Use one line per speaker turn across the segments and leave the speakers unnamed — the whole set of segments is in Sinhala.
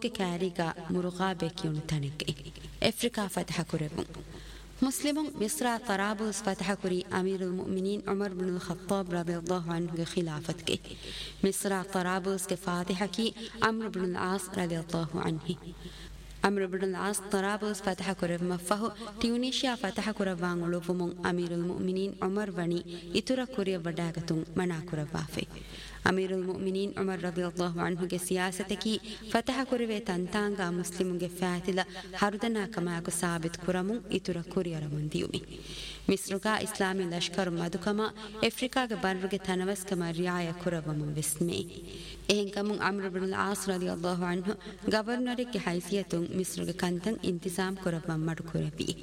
Tabuke Kariga Murugabe Kyuntaniki Africa Fatah Kurebun مسلم مصر طرابلس فتح كري أمير المؤمنين عمر بن الخطاب رضي الله عنه خلافتك مصر طرابلس كفاتحة كي عمرو بن العاص رضي الله عنه عمرو بن العاص طرابلس فتح كري مفه تيونيشيا فتح كري وانغلوفمون أمير المؤمنين عمر بني إترا كري وداغتون منا كري وافي أمير المؤمنين عمر رضي الله عنه كسياستك فتح كري تنتانغا مسلم كفاتلا هردنا كما ثابت كرمون إترا كري رمون ديومي مصركا إسلامي لشكر مدكما أفريقيا كبرك تنوس كما رعاية كربمون بسمي إهن كمون عمرو بن العاص رضي الله عنه غورنر كحيثية مصر كنتن انتظام كربم مدكربي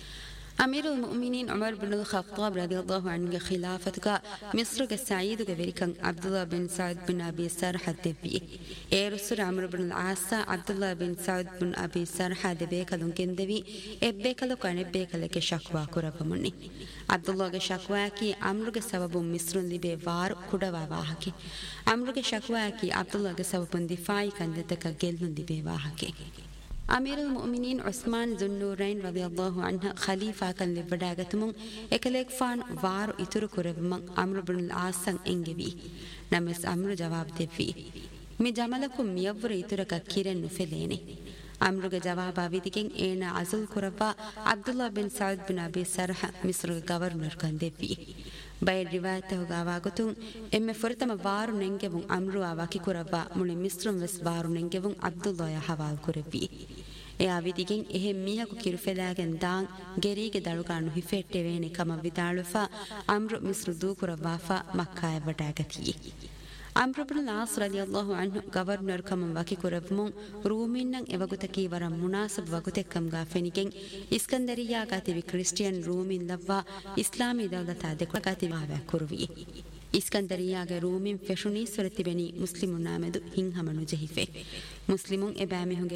أمير المؤمنين عمر بن الخطاب رضي الله عنه خلافتك مصر كسعيد كبيركن عبد الله بن سعد بن أبي سرح الدبي إيرسر عمرو بن العاص عبد الله بن سعد بن أبي سرح الدبي كلون كندبي إبكلو كان إبكل كشكوى كربمني عبد الله كشكوى كي عمرو كسبب مصر لبي وار كدوا واهكي عمرو كشكوى كي عبد الله كسبب دفاعي كندتك جلن لبي واهكي أمير المؤمنين عثمان ذو النورين رضي الله عنه خليفة كان لبداغتمون اكليك فان وار اتر كربمن عمرو بن العاص انجبي نمس عمرو جواب دفي مي جملكم ميور اتر ككيرن نفليني عمرو جواب آويدكين اينا عزل كربا عبد الله بن سعد بن ابي سرح مصر گورنر كان دفي باي روايته غاواغتون ام فرتم وارو ننگبون عمرو آواكي كربا من مصر وس وارو ننگبون عبد الله يا حوال كربي එයාවිදිගෙන් එහෙම් මීහකු කිරුෆෙලාගෙන් දාන් ගෙරීගෙ දළුකාණු හිෆෙට්ටෙ වේනි කම විදාළුෆා අම්රු මිස්රු දූ කුරවාෆා මක්කාය වඩාගතියි අම්රු බ්න ලාස් රදියල්ලාහු අන්හු ගවර්නර් කම වකි කුරවමුන් රූමින්නන් එවගුතකී වරම් මුනාසබ් වගුතෙක්කම් ගා ෆෙනිගෙන් ඉස්කන්දරියා ගතිවි ක්‍රිස්ටියන් රූමින් ලව්වා ඉස්ලාමී දවලතා දෙක ගතිවාව කුරුවී ඉස්කන්දරියාගේ රූමින් ෆෙෂුනී සුරතිබෙනි මුස්ලිමුන් නාමෙදු හින්හමනු ජෙහිෆේ මුස්ලිමුන් එබෑමිහුගේ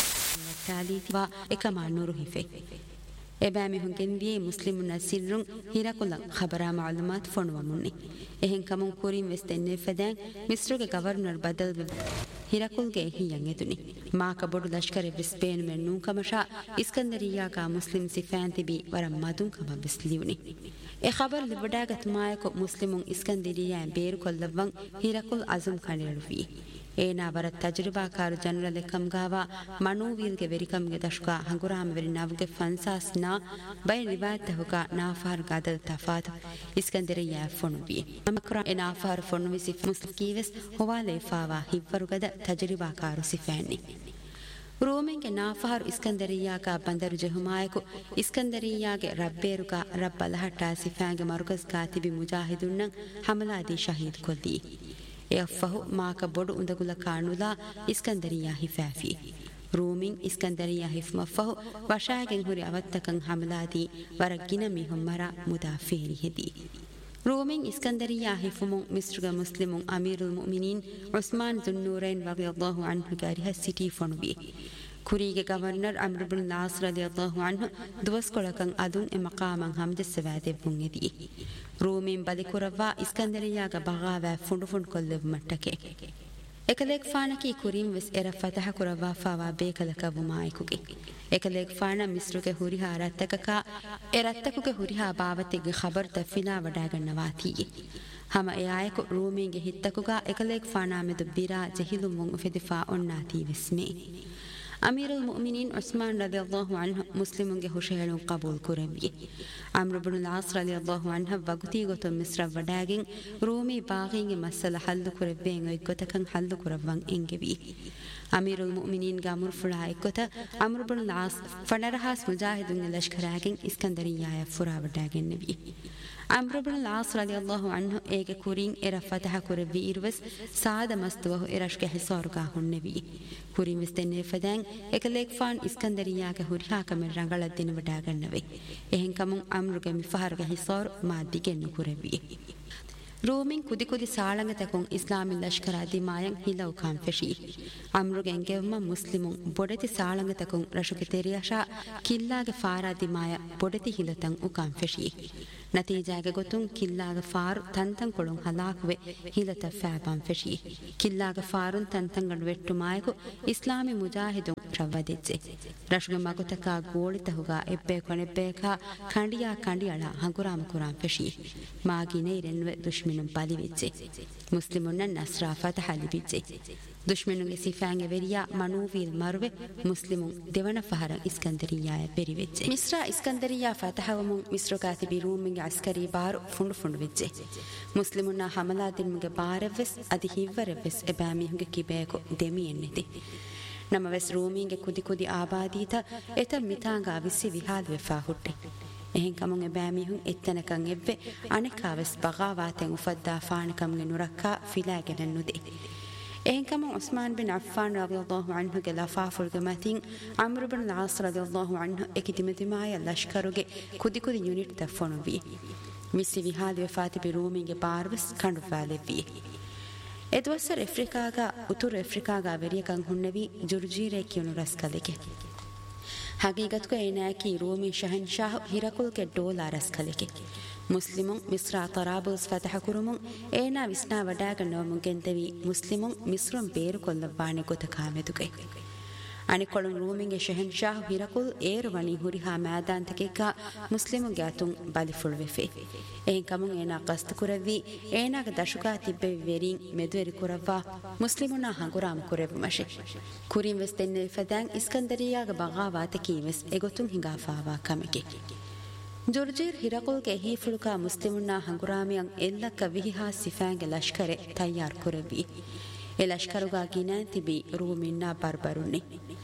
තාලීවා එකමා නුරු හිෆේ එබෑමිහුගෙන් වියේ මුස්ලිමුන් අසිරුන් හිරකුලන් خبرා මාලුමාත් ෆොනුවමුනි එහෙන් කමුන් කුරින් වෙස්තෙන්නේ ෆදෑන් මිස්රුගේ ගවර්නර් බදල් හිරකුල්ගේ හියන් එතුනි මාක බොඩු ලෂ්කරේ බ්‍රිස්බේන් මෙන් නූකමෂා ඉස්කන්දරියාගා මුස්ලිම් සිෆෑන් තිබී වරම් මදුන් කම බිස්ලියුනි ඒ خبر ලිබඩාගත් මායක මුස්ලිමුන් ඉස්කන්දරියා බේරු කොල්ලවන් හිරකුල් අසුම් කණේරුවී ඒනා වර තජරිබාකාරු ජනරල් එකම් ගාවා මනෝවීල්ගේ වෙරිකම්ගේ දශකා හංගුරාම වෙරි නවගේ ෆන්සාස්නා බයි රිවායත් හුකා නාෆාර් ගදල් තෆාත් ඉස්කන්දරියා ෆොනුවී අමකරා එනාෆාර් ෆොනුවී සිෆ මුස්ලිකීවස් හොවාලේ ෆාවා හිවරුගද තජරිබාකාරු සිෆෑනි ರೂಮೆಂಗೆ ನಾಫಾರು ಇಸ್ಕಂದರಿಯಾಗ ಬಂದರು ಜಹುಮಾಯಕು ಇಸ್ಕಂದರಿಯಾಗೆ ರಬ್ಬೇರುಗ ರಬ್ಬಲಹಟ್ಟ ಸಿಫಾಂಗೆ ಮರುಕಸ್ ಕಾತಿಬಿ ಮುಜಾಹಿದುನ್ನಂ ಹಮಲಾದಿ ಶಹೀದ್ ಕೊಲ್ಲಿ ಎಫ್ಫಹು ಮಾಕ ಬೊಡು ಉಂದಗುಲ ಕಾಣುಲಾ ಇಸ್ಕಂದರಿಯಾ ಹಿಫಾಫಿ ರೂಮಿಂಗ್ ಇಸ್ಕಂದರಿಯಾ ಹಿಫ್ಮಫಹು ವಶಾಗೆಂ ಹುರಿ ಅವತ್ತಕಂ ಹಮಲಾದಿ ವರಗ್ಗಿನ ಮಿಹುಮ್ಮರ ಮುದಾಫೇರಿ ಹೆದಿ رومين إسكندرية هيفمون مصر مسلمون أمير المؤمنين عثمان ذو النورين رضي الله عنه كارها السيتي فنبي كوريجا غورنر عمرو بن العاص رضي الله عنه دوس كولكن أدون مقاما حمد السواد بونغدي رومين بالكوروا إسكندرية غبغاوا فندفن كل متكه එකලෙක් ෆානකී කුරින් වෙස් එර ෆතහ කුරවා ෆාවා බේකලක වුමායිකුගේ එකලෙක් ෆාන මිස්රුගේ හුරිහා රත්තකක එරත්තකුගේ හුරිහා බාවතිගේ خبر තෆිනා වඩා ගන්නවා තී හම එයායක රූමීගේ හිත්තකුගා එකලෙක් ෆානා මෙද බිරා ජහිලු මුන් ෆෙදිෆා ඔන්නා තී වෙස්මේ أمير المؤمنين عثمان رضي الله عنه مسلم هشيل قبول كربي عمرو بن العاص رضي الله عنه وقتي غتو مصر وداغين رومي باغين مسألة حل كربين ويكتكن حل كربان انجبي أمير المؤمنين غامر فلا اكتا عمرو بن العاص فنرهاس مجاهدون لشكراغين اسكندرية فرا وداغين نبي عمرو بن العاص رضي الله عنه ايغ كورين ارى فتح كربي إروس سعد مستوه ارشك حصارغاه النبي كورين مستنى فدان එකලෙක් ෆාන් ඉස්කන්දරියාගේ හුරිහා කමෙන් රංගලක් දින වඩා ගන්නවේ එහෙන් කමුන් අම්රුගේ මිෆහර්ගේ හිසාර මාදිගෙන් නුකුරවි රෝමින් කුදි කුදි සාලංග තකුන් ඉස්ලාමී ලෂ්කර අධිමායන් හිලව් කාම් ෆෙෂි අම්රුගෙන් ගෙවම මුස්ලිමුන් බොඩති සාලංග තකුන් රෂුගේ තෙරියෂා කිල්ලාගේ ෆාරා අධිමාය බොඩති හිලතන් උකාම් ෆෙෂි ನತೀಜಾಗೆ ಗೊತ್ತುಂ ಕಿಲ್ಲಾಗ ಫಾರು ತಂತಂ ಕೊಳುಂ ಹಲಾಕುವೆ ಹಿಲತ ಫ್ಯಾಬಾಂ ಫೆಶಿ ಕಿಲ್ಲಾಗ ಫಾರುನ್ ತಂತಂಗಡು ವೆಟ್ಟು ಮಾಯಕು ಇಸ್ಲಾಮಿ ಮುಜಾಹಿದುಂ ರವ್ವದಿಜ್ಜೆ ರಶುಗ ಮಗುತಕ ಗೋಳಿತಹುಗ ಎಬ್ಬೆ ಕೊನೆಬ್ಬೇಕ ಕಂಡಿಯಳ ಹಂಗುರಾಮ ಕುರಾಂ ಫೆಶಿ ಮಾಗಿನೆ ಇರೆನ್ವೆ ದುಶ್ಮಿನುಂ ಬಲಿವಿಜ್ಜೆ ಮುಸ್ಲಿಮುನ್ನ ನಸ್ರಾ ಫತಹ ಲಿಬಿಜ್ಜೆ ದುಶ್ಮನುಗೆ ಸಿಫಾಂಗೆ ವೆರಿಯಾ ಮನೂವೀಲ್ ಮರುವೆ ಮುಸ್ಲಿಮುಂ ದೇವನ ಫಹರಂ ಇಸ್ಕಂದರಿಯಾಯ ಬೆರಿವೆಜ್ಜೆ ಮಿಸ್ರಾ ಇಸ್ಕಂದರಿಯಾ ಫತಹವಮುಂ ಮಿಸ್ರುಗಾತಿ ಬಿರೂಮಿಂಗೆ ಅಸ್ಕರಿ ಬಾರು ಫುಂಡು ವಿಜ್ಜೆ ಮುಸ್ಲಿಮುನ್ನ ಹಮಲಾ ದಿನ್ಮುಗೆ ಬಾರೆವ್ವೆಸ್ ಅದಿ ಹಿವ್ವರೆವ್ವೆಸ್ ಎಬಾಮಿಹುಗೆ ಕಿಬೇಕು ದೆಮಿ ಎನ್ನಿದೆ ನಮ್ಮ ವೆಸ್ ರೂಮಿಂಗೆ ಕುದಿ ಆಬಾದೀತ ಎತ ಮಿತಾಂಗ ಅವಿಸಿ ವಿಹಾಲ್ ವೆಫಾ ಹುಟ್ಟೆ එහෙන් කමුන් එබෑමිහුන් එත්තනකන් එవ్ವೆ අනෙකාවස් බගාවාතෙන් උෆද්දා ෆානකම්ගේ නුරක්කා ෆිලාගෙන නුදේ එහෙන් කමුන් උස්මාන් බින් අෆ්ෆාන් රදියල්ලාහු අන්හුගේ ලෆාෆුල්ගේ මතින් අම්ර් බින් ලාස් රදියල්ලාහු අන්හු එකිදිමදිමාය ලෂ්කරුගේ කුදි යුනිට් දෆොනු වී මිසි විහාද වෙෆාති බිරූමිගේ පාර්වස් කඬුෆාලෙවී එදවසර ඇෆ්‍රිකාගා උතුරු ඇෆ්‍රිකාගා වෙරියකන් හුන්නවී ජුර්ජීරේ කියනු රස්කලෙගේ ಹಗೀಗತ್ಕ ಏನಾಕಿ ರೋಮಿ ಶಹನ್ಶಾಹ್ ಹಿರಕುಲ್ಗೆ ಡೋಲಾ ರಸ್ಕಲಿಕೆ ಮುಸ್ಲಿಮುಂ ಮಿಸ್ರಾ ತರಾಬುಸ್ ಫತಹ ಕುರುಮುಂ ಏನಾ ವಿಸ್ನಾ ವಡಾಗ ನೋಮುಗೆಂತೆವಿ ಮುಸ್ಲಿಮುಂ ಮಿಸ್ರುಂ ಬೇರು ಕೊಲ್ಲವಾಣೆ ಗೊತ ಕಾಮೆದುಗೆ ಅನಿಕೊಳು ರೋಮಿಗೆ ಶಹನ್ಶಾಹ್ ಹಿರಕುಲ್ ಏರು ವಣಿ ಹುರಿಹಾ ಮ್ಯಾದಾಂತಕೆಗ ಮುಸ್ಲಿಮುಗೆ ಅತುಂ ಬಲಿಫುಳ್ವೆಫೆ එහෙන් කමුන් ඒනා කස්ත කුරවි ඒනාගේ දශුකා තිබ්බෙ වෙරින් මෙදුවරි කුරවා මුස්ලිමුනා හංගුරාම කුරෙවු මෂෙ කුරින් වෙස් දෙන්නේ ෆදන් ඉස්කන්දරියාගේ බගාවාත කීවස් එගොතුන් හිඟාෆාවා කමකේ ජොර්ජීර් හිරකුල්ගේ හීෆුලුකා මුස්ලිමුනා හංගුරාමියන් එල්ලක විහිහා සිෆාන්ගේ ලෂ්කරේ තයාර් කුරවි ඒ ලෂ්කරුගා ගිනන් තිබි රූමින්නා බර්බරුනි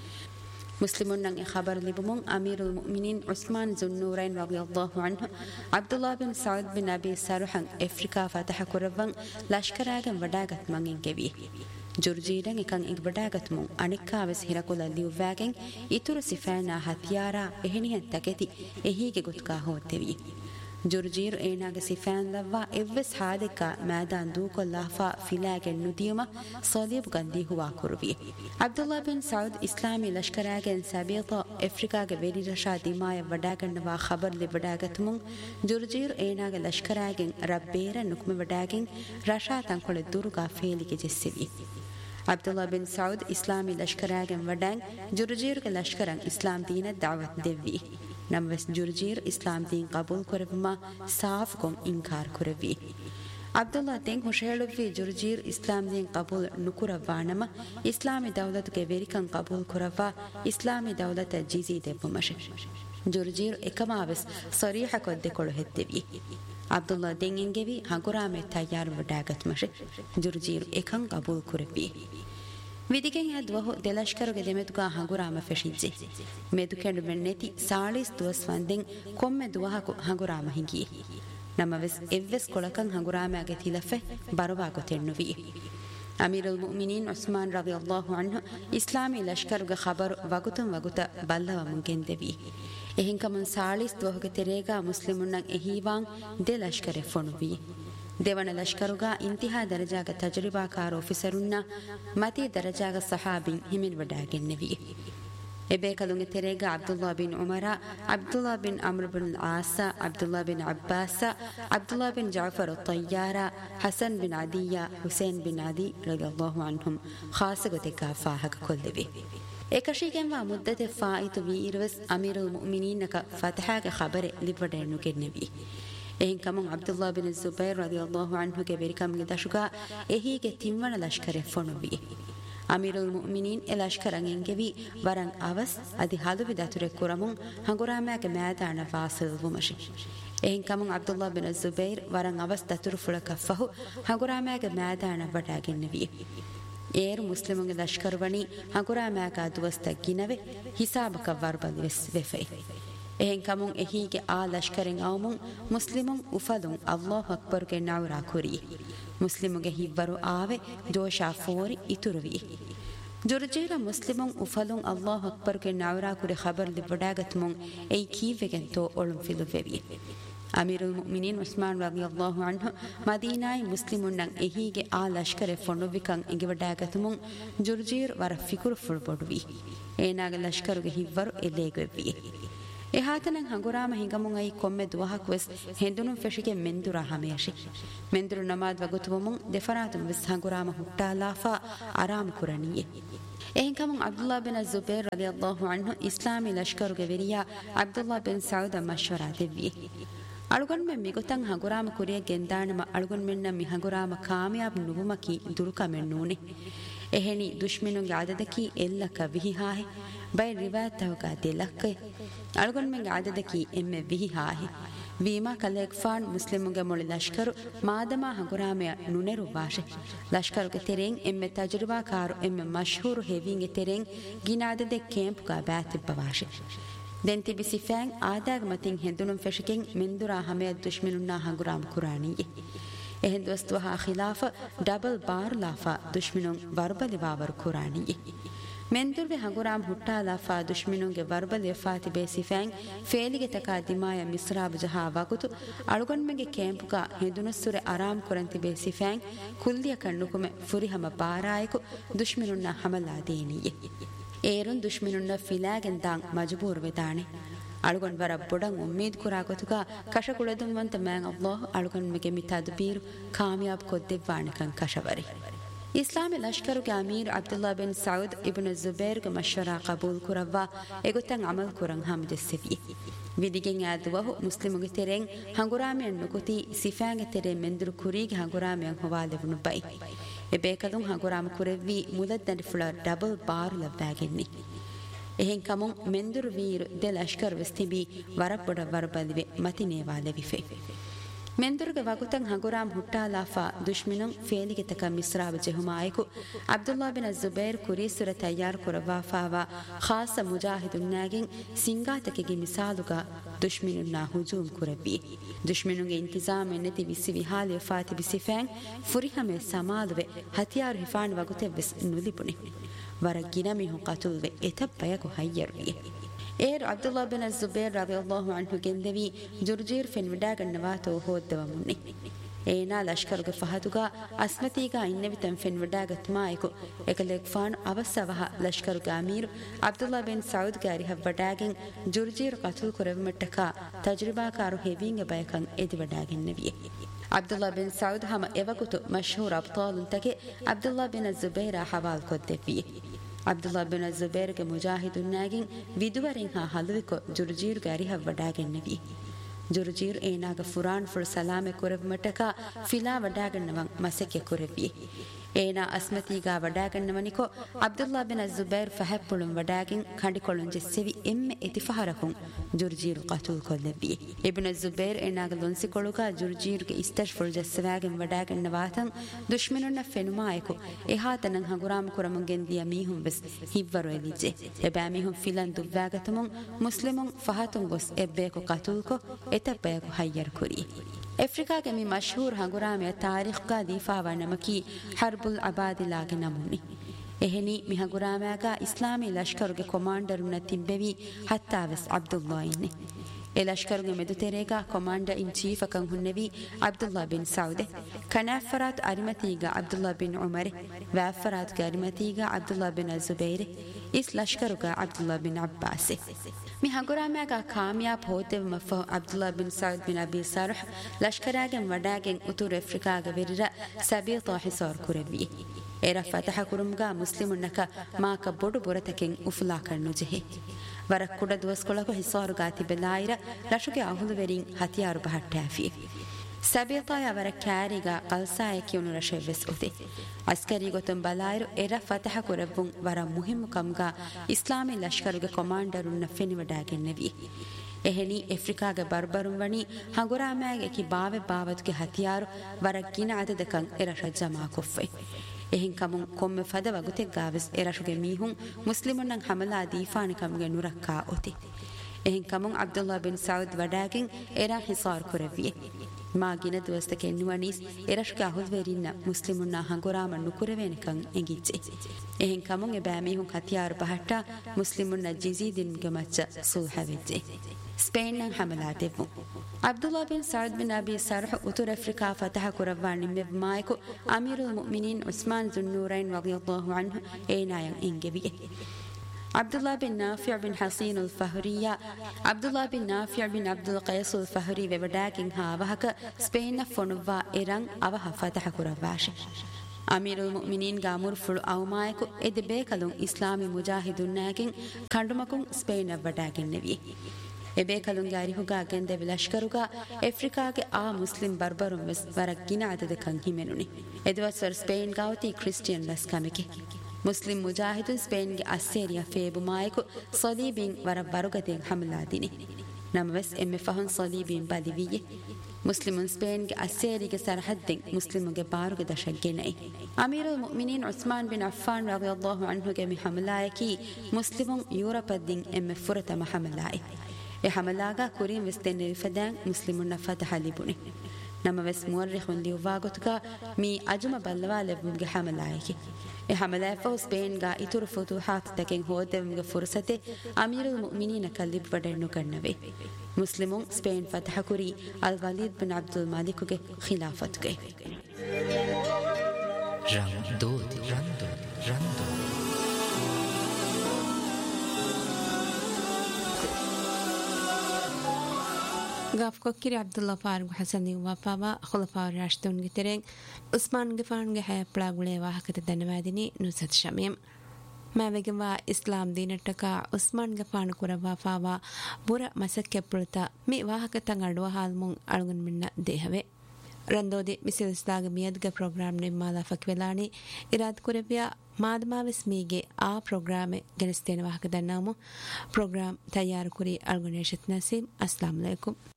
ಮುಸ್ಲಿಮುನ್ನಂ A Khabar ಲಿಬುಮುಂ ಅಮೀರುಲ್ ಮುಅ್ಮಿನೀನ್ Usman ಜುನ್ನೂರೈನ್ ರದಿಯಲ್ಲಾಹು ಅನ್ಹು Abdullah bin Saud bin ಅಬಿ ಸರ್ಹಂ Africa ಫತಹ ಕುರವಂ ಲಷ್ಕರಾಗಂ ವಡಾಗತ್ ಮಂಗೆಂ ಗೆವಿ ಜುರ್ಜೀರಂ ಎಕಂ ಇಗ್ ವಡಾಗತ್ ಮುಂ ಅನಿಕ್ಕಾವೆಸ್ ಹಿರಕುಲ ಲಿವ್ವಾಗೆಂ ಇತುರು ಸಿಫಾನಾ ಹತಿಯಾರಾ ಎಹೆನಿಯನ್ ತಕೆತಿ ಎಹೀಗೆ ಗುತ್ಕಾ ಹೋತೆವಿ ಜುರ್ಜೀರ್ ಏನಾಗೆ ಸಿಫಾನ್ ಲವ್ವಾ ಎವ್ವೆಸ್ ಹಾದೆಕ ಮ್ಯಾದಾನ್ ದೂಕೊಲ್ಲಾಫಾ ಫಿಲಾಗೆ ನುದಿಯುಮ ಸಲೀಬ್ ಗಂದಿ ಹುವಾ ಕುರುವಿ ಅಬ್ದುಲ್ಲಾ ಬಿನ್ ಸೌದ್ ಇಸ್ಲಾಮಿ ಲಷ್ಕರಾಗೆನ್ ಸಬೀತ ಆಫ್ರಿಕಾಗೆ ವೆರಿ ರಶಾ ದಿಮಾಯ ವಡಾಗಣ್ಣವಾ ಖಬರ್ ಲಿ ವಡಾಗತುಮುಂ ಜುರ್ಜೀರ್ ಏನಾಗೆ ಲಷ್ಕರಾಗೆನ್ ರಬ್ಬೇರ ನುಕ್ಮೆ ವಡಾಗೆನ್ ರಶಾ ತಂಕೊಳೆ ದುರುಗಾ ಫೇಲಿಗೆ ಜೆಸ್ಸಿವಿ ಅಬ್ದುಲ್ಲಾ ಬಿನ್ ಸೌದ್ ಇಸ್ಲಾಮಿ ಲಷ್ಕರಾಗೆನ್ ವಡಾಂಗ್ ಜುರ್ಜೀರ್ಗೆ ಲಷ್ಕರಂ ಇಸ್ಲಾಂ ದೀನ ದಾವತ್ ದೆವ್ವಿ ನಮ್ವೆಸ್ ಜುರ್ಜೀರ್ ಇಸ್ಲಾಂ ದೀನ್ ಕಬೂಲ್ ಕುರವಮ ಸಾಫ್ ಕೊಂ ಇನ್ಕಾರ್ ಕುರವಿ ಅಬ್ದುಲ್ಲಾ ತೆಂಗ್ ಹುಷೇಳುವಿ ಜುರ್ಜೀರ್ ಇಸ್ಲಾಂ ದೀನ್ ಕಬೂಲ್ ನುಕುರವಾನಮ ಇಸ್ಲಾಮಿ ದೌಲತ್ಗೆ ವೆರಿಕಂ ಕಬೂಲ್ ಕುರವಾ ಇಸ್ಲಾಮಿ ದೌಲತ ಜಿಜಿ ದೆಬ್ಬುಮಶೆ ಜುರ್ಜೀರ್ ಎಕಮಾವೆಸ್ ಸರೀಹ ಕೊದ್ದೆ ಕೊಳು ಹೆದ್ದೆವಿ ಅಬ್ದುಲ್ಲಾ ತೆಂಗಿಂಗೆವಿ ಹಗುರಾಮೆ ತಯಾರು ವಡಾಗತ್ ಮಶೆ ಜುರ್ಜೀರ್ ಎಕಂ ಕಬೂಲ್ ಕುರವಿ ವಿದಿಗೆಂ ಯದ್ವಹು ದೆಲಷ್ಕರುಗೆ ದೆಮೆದುಗಾ ಹಂಗುರಾಮ ಫೆಶಿಜ್ಜೆ ಮೆದು ಕೆಂಡು ಮೆನ್ನೆತಿ ಸಾಳಿಸ್ ದುವಸ್ ವಂದೆಂ ಕೊಮ್ಮೆ ದುವಹಕು ಹಂಗುರಾಮ ಹಿಂಗಿ ನಮ್ಮವೆಸ್ ಎವ್ವೆಸ್ ಕೊಳಕಂ ಹಂಗುರಾಮಗೆ ತಿಲಫೆ ಬರುವಾಗು ತೆಣ್ಣುವಿ ಅಮೀರುಲ್ ಮುಅ್ಮಿನೀನ್ ಉಸ್ಮಾನ್ ರದಿಯಲ್ಲಾಹು ಅನ್ಹು ಇಸ್ಲಾಮಿ ಲಷ್ಕರುಗೆ ಖಬರು ವಗುತ ಬಲ್ಲವ ಮುಂಗೆಂದೆವಿ ಎಹಿಂಕಮನ್ ಸಾಳಿಸ್ ದುವಹುಗೆ ತೆರೇಗಾ ಮುಸ್ಲಿಮುನ್ನಂ ಎಹೀವಾಂ ದೆ ಲಷ್ಕರೆ ಫೊಣುವಿ ದೇವನ ಲಷ್ಕರುಗಾ ಇಂತಿಹಾ ದರಜಾಗ ತಜರಿಬಾಕಾರ ಆಫೀಸರುನ್ನ ಮತಿ ದರಜಾಗ ಸಹಾಬಿನ್ ಹಿಮಿನ್ ವಡಾಗೆನ್ನೆವಿ ಎಬೇಕಲುಂಗೆ ತೆರೆಗ Abdullah bin ಉಮರ Abdullah bin ಅಮ್ರ್ bin ಆಸ Abdullah bin ಅಬ್ಬಾಸ Abdullah bin Jafar ತಯ್ಯಾರ ಹಸನ್ ಬಿನ್ ಅದಿಯ ಹುಸೇನ್ ಬಿನ್ ಅದಿ ರದಿಯಲ್ಲಾಹು ಅನ್ಹುಂ ಖಾಸಗತೆಕ ಫಾಹಕ ಕೊಲ್ಲೆವಿ ಏಕಶಿಗೆಂವ ಮುದ್ದತೆ ಫಾಯಿತು ವೀರವಸ್ ಅಮೀರುಲ್ ಮುಅ್ಮಿನೀನಕ ಫತಹಾಗೆ ಖಬರೆ ಲಿವಡೆನ್ನು ಗೆನ್ನೆವಿ එහෙන් කමුන් අබ්දුල්ලා බින් සුබෛර් රදියල්ලාහු අන්හුගේ වෙරිකම්ගේ දශුගා එහීගේ තිම්වන ලෂ්කරෙ ෆොනුවි අමීරුල් මුමිනීන් එ ලෂ්කරන් එංගෙවි වරන් අවස් අදි හලුවි දතුරෙ කුරමුන් හංගුරාමයාගේ මෑදාන වාසල් වුමෂි එහෙන් කමුන් අබ්දුල්ලා බින් සුබෛර් වරන් අවස් දතුරු ෆුලකෆහු හංගුරාමයාගේ මෑදාන වඩාගෙන්නවි ඒරු මුස්ලිමුන්ගේ ලෂ්කර වණි හංගුරාමයාගේ දුවස්තක් ගිනවේ හිසාබක වර්බල් වෙෆෙයි එහෙන් කමුන් එහීගේ ආ ලෂ්කරෙන් අවමුන් මුස්ලිමුන් උෆදුන් අල්ලාහ් අක්බර්ගේ නවරා කුරී මුස්ලිමුගේ හිවරු ආවේ ජෝෂා ෆෝරි ඉතුරුවී ಜುರ್ಜೀರ ಮುಸ್ಲಿಮುಂ ಉಫಲುಂ ಅಲ್ಲಾಹು ಅಕ್ಬರ್ಗೆ ನವರಾ ಕುರೆ ಖಬರ್ ಲಿಬಡಾಗತ್ಮುಂ ಐ ಕೀವೆಗೆನ್ ತೋ ಒಳುಂ ಫಿಲುವೆವಿ ಅಮೀರುಲ್ ಮುಅ್ಮಿನೀನ್ ಉಸ್ಮಾನ್ ರದಿಯಲ್ಲಾಹು ಅನ್ಹು ಮದೀನಾಯಿ ಮುಸ್ಲಿಮುನ್ನಂ ಎಹೀಗೆ ಆ ಲಷ್ಕರೆ ಫೊನುವಿಕಂ ಇಂಗಿವಡಾಗತ್ಮುಂ ಜುರ್ಜೀರ್ ವರ ಫಿಕುರು ಫುಳ್ಬೊಡುವಿ ಏನಾಗ ಲಷ್ಕರುಗೆ ಹಿವ್ವರು ಎಲೇಗೆವಿ එහාතනන් හඟුරාම හිඟමුන් අයි කොම්මෙ දුවහක් වෙස් හෙඳුනුම් ෆෙෂිගෙ මෙන්දුරා හමේෂි මෙන්දුරු නමාද් වගතුවමුන් දෙෆරාතුම් වෙස් හඟුරාම හුට්ටාලාෆා ආරාම කුරණියේ එහින්කමුන් අබ්දුල්ලා බින් අස්-සුබෛර් රලියල්ලාහු අන්හු ඉස්ලාමී ලෂ්කරුගේ වෙරියා අබ්දුල්ලා බින් සෞද් මෂ්වරා දෙවියේ අලුගොන් මෙ මිගොතන් හඟුරාම කුරිය ගෙන්දානම අලුගොන් මෙන්න මි හඟුරාම කාමියාබ් නුබුමකි දුරුකමෙන් නූනේ එහෙනි දුෂ්මිනුගේ ආදදකි එල්ලක විහිහාහි බයි රිවායතවගා දෙලක්කය අලුගොන් මෙගේ ආදදකි එම්මෙ විහිහාහි වීමා කලෙක්ෆාන් මුස්ලිමුගේ මොළි ලෂ්කරු මාදමා හඟුරාමය නුනෙරු වාෂೆ ලෂ්කරුගේ ತೆರೆಂ ಎಮ್ಮೆ ತಜುರ್ಬಾಕಾರು ಎಮ್ಮೆ ಮಶ್ಹೂರು ಹೆವಿಂಗೆ ತೆರೆಂ ಗಿನಾದದೆ ಕ್ಯಾಂಪ್ಗಾ ಬ್ಯಾತಿಬ್ಬ ವಾಷೆ ದೆಂತಿ ಬಿಸಿಫ್ಯಾಂಗ್ ಆದಾಗ ಮತಿಂ ಹೆಂದುನುಂ ಫೆಶಿಕೆಂ ಮೆಂದುರಾ ಹಮೆಯ ದುಶ್ಮಿನುನ್ನಾ ಹಂಗುರಾಮ್ ಕುರಾನಿಯೆ එහෙන් දොස්තුවහා ඛිලාෆ double bar ලාෆා දුෂ්මිනුන් verbally වාවර් කුරානියේ මෙන්දුර්වේ හඟුරාම් හුට්ටාලාෆා දුෂ්මිනුන්ගේ verbally Fathi බේසිෆෑන් ෆේලිගේ තකා දිමාය මිස්රාබ් ජහා වකුතු අලුගොන්මගේ කැම්පුකා හෙදුනස්සුර ආරාම් කුරන්ති බේසිෆෑන් කුල්ලිය කන්නුකුම ෆුරිහම බාරායකු දුෂ්මිනුන්නා හමලා දේනියේ ඒරුන් දුෂ්මිනුන්නා ෆිලාගෙන් දාන් මජබූර් වෙදානේ අලුගොන් වර බොඩන් උම්මීද් කුරා ගතුකා කෂකුලදුම් වන්ත මෑන් අල්ලාහ් අලුගොන් මෙගේ මිතදබීර් කාමියාබ් කොද්දෙවාණකන් කෂවරි ඉස්ලාමී ලෂ්කරුගේ අමීර් අබ්දුල්ලා බින් සෞද් ඉබ්න සුබෛර්ගේ මෂවරා කබූල් කුරවා එගොතන් අමල් කුරන් හම්දෙස්සෙවි විදිගෙන් ආදවහු මුස්ලිමුගේ තෙරෙන් හංගුරාමයන් නුකුති සිෆාගේ තෙරෙන් මෙන්දුරු කුරීගේ හංගුරාමයන් හොවාලෙවුණු බයි එබේකදුන් හංගුරාම කුරෙව්වි මුලද්දන් ෆ්ලර් ඩබල් බාර් ලබ්බාගෙන්නේ එහෙන් කමුන් මෙන්දුරු වීර දෙ ලෂ්කර් වෙස්තිබි වරපොඩ වරබලිවෙ මතිනේවාලෙවිෆෙ මෙන්දුරුගේ වගුතන් හඟුරාම් හුට්ටාලාෆා දුෂ්මිනුන් ෆේලිගේ තක මිස්රාබ ජෙහුමායකු අබ්දුල්ලා බින් අස්-සුබෛර් කුරීසුර තයාර් කුරවාෆාවා ખાસ මුජාහිදුන්නාගෙන් සිංගාතකගේ මිසාලුගා දුෂ්මිනුන්නා හුජූම් කුරබි දුෂ්මිනුන්ගේ ඉන්තිසාම නැති විසි විහාලිය ෆාති බිසිෆෑන් ෆුරිහමේ සමාලුවේ හතියාරු හිෆාන් වගුතෙ වෙස් නුලිපුනි වරගිනමිහු කතුල්වෙ එතප්පයකු හයියරුවිය ඒර් අබ්දුල්ලා බින් අස්-සුබෛර් රලියල්ලාහු අන්හු ගෙන්දෙවි ජුර්ජීර් ෆෙන් විඩාගන්නවාතෝ හෝද්දවමුන්නේ ඒනා ලෂ්කරුගේ ෆහදුගා අස්මතීගා ඉන්නවිතන් ෆෙන් විඩාගත්මායකු එකලෙක්ෆාන් අවස්සවහ ලෂ්කරුගේ අමීර් අබ්දුල්ලා බින් සෞද් ගාරිහ වඩාගෙන් ජුර්ජීර් කතුල් කුරෙවමට්ටකා තජ්රිබාකාරු හෙවිංග බයකන් එදි වඩාගෙන්නවිය අබ්දුල්ලා බින් සෞද් හම එවකුතු මෂහූර් අබ්තාලුන් තගේ අබ්දුල්ලා බින් අස්-සුබෛර් හවාල් කොද්දෙවිය අබ්දුල්ලා බින් අස්-සුබෛර්ගේ මුජාහිදුන්නාගෙන් විදුවරින් හා හලුවිකො ජුර්ජීර් ගාරිහ වඩාගෙන්නවිය ජුර්ජීර් ඒනාගේ ෆුරාන් ෆුල් සලාමෙ කුරෙවමට්ටකා ෆිලා වඩාගන්නවන් මසෙකෙ කුරෙවිය ඒනා අස්මතීගා වඩාගන්නවනිකෝ අබ්දුල්ලා බින් අස්-සුබෛර් ෆහප්පුළුම් වඩාගෙන් කඩිකොළුන් ජෙස්සෙවි එම්මෙ එතිෆහරකුන් ජුර්ජීර් කතුල් කොල්ලෙවිය ඉබ්න අස්-සුබෛර් ඒනාගේ ලොන්සිකොළුගා ජුර්ජීර්ගේ ඉස්තෂ්ෆුල් ජස්සවාගෙන් වඩාගන්නවාතන් දුෂ්මිනුන්න ෆෙනුමායකු එහාතනන් හඟුරාම කුරමුන්ගෙන් දිය මීහුම් වෙස් හිව්වරු එලිජෙ එබෑ මීහුම් ෆිලන් දුව්වාගතමුන් මුස්ලිමුන් ෆහතුන් ගොස් එබ්බේකු කතුල්කො එතප්පයකු හයියර් කුරී ඇෆ්‍රිකාගේ මේ මෂහූර් හඟුරාමය තාරිඛ්ගා දීෆාවා නමකි හර්බුල් අබාදිලාගේ නමුනි එහෙනි මි හඟුරාමයාගා ඉස්ලාමී ලෂ්කරුගේ කොමාන්ඩරුන තිබ්බෙවි හත්තාවෙස් අබ්දුල්ලා ඉන්නේ ඒ ලෂ්කරුගේ මෙදුතෙරේගා කොමාන්ඩර් ඉන් චීෆ් එකන් හුන්නෙවි අබ්දුල්ලා බින් සෞදේ කනාෆරාත් අරිමතීගා අබ්දුල්ලා බින් උමර් වැෆරාත්ගේ අරිමතීගා අබ්දුල්ලා බින් අස්-සුබෛර් ඉස් ලෂ්කරුගා අබ්දුල්ලා බින් අබ්බාස් මි හඟුරාමයාගා කාමියාබ් හෝතෙව මෆහ අබ්දුල්ලා බින් සෞද් බින් අබී සර්හ් ලෂ්කරාගෙන් වඩාගෙන් උතුරු ඇෆ්‍රිකාගේ වෙරිර සබීතා හිසාර් කුරෙවි එර ෆතහ කුරුම්ගා මුස්ලිමුන්නක මාක බොඩු බොරතකින් උෆලා කරනු ජෙහි වරක් කුඩ දුවස්කොලක හිසාරු ගාති බෙලායිර ලෂුගේ අහුළු වෙරින් හතියාරු බහට්ටාෆි සබීතා යවර කෑරිගා කල්සාය කියුණු රෂෙවස් උති අස්කරී ගොතම් බලායිරු එර ෆතහ කුරවුන් වර මුහිම්මු කම්ගා ඉස්ලාමී ලෂ්කරුගේ කොමාන්ඩරුන්න ෆෙනි වඩාගෙන්නවි එහෙනි ඇෆ්‍රිකාගේ බර්බරුන් වනි හඟුරාමයාගේ කි බාවෙ බාවතුගේ හතියාරු වරක් ගින අදදකන් එරෂ ජමා කොෆ්ෆේ එහෙන් කමුන් කොම්මෙ ෆද වගුතෙක් ගාවස් එරෂුගේ මීහුන් මුස්ලිමුන්නන් හමලා දීෆානිකම්ගේ නුරක්කා ඔති එහෙන් කමුන් අබ්දුල්ලා බින් සෞද් වඩාගෙන් එරා හිසාර් කුරවියේ මා ගින දුවස්තක එන්නුවනිස් එරෂුගේ අහුල්වෙරින්න මුස්ලිමුන්නා හඟුරාම නුකුරවෙනකන් එංගිච්චේ එහෙන් කමුන් එබෑමීහුන් හතියාරු පහට්ටා මුස්ලිමුන්නා ජිසීදින්ගේ මච්ච සූහවෙච්චේ ස්පේන්නන් හමලා දෙවු අබ්දුල්ලා බින් සෞද් බින් අබී සර්හ් උතුර Africa ෆතහ කුරවා නිම්මෙ මායකු අමීරුල් මුමිනීන් Usman සුන්නූරයින් රලියල්ලාහු අන්හු ඒනායන් එංගෙවියේ Abdullah bin Nafi' bin Hasin al-Fahriya Abdullah bin Nafi' bin Abdul Qais al-Fahri vevadakin havahaka Spain fonuwa erang avaha fatah kurawashe Amirul Mu'minin gamur fulu awmayaku edebe kalun Islami mujahidunnakin kandumakun Spain vadakin nevi ebe kalunge arihuga agende vilashkaruga Afrika ge a muslim barbarum ves warak gina adadakan himenuni edwasar Spain gawti Christian laskameke Muslim mujahidun Spain ge asseriya febu mayiku salibin wara barugaten hamladini namves emme fahun salibin badiviye Muslimun Spain ge asseri ge sarhaddin muslimun ge baruge dashaggenai Amirul Mu'minin Uthman bin Affan radiyallahu anhu ge mi hamlayaki muslimun Europaddin emme furata mahamlai e hamlaga kurin westenne fadan muslimun nafata halibuni namves muarrikhun liwagotuka mi ajuma ballwa lebge hamlayaki e hamla fa Spain ga itur futuhat taken hodemge fursate Amirul Mu'minin kallib wadannu kannave Muslimun Spain fatah kuri Al Walid bin Abdul Malik ge khilafat ge
rando
Gaf kokiri Abdullah Faruk Hasani wapava khulafa rashidun gitereng Usman Gafan ge hayapla gule wahakata danwadini nusat shamim mavegwa Islam dinataka Usman Gafan kurawa fawa bura masakkepulta mi wahakatan adwa halmun algun minna dehave randodi misilsdaga miyadga program nimmala fakvelani irad kurevya madmaves mige a programe gelestena wahakadannamu program tayyar kuri alguneshat nasim assalamu alaikum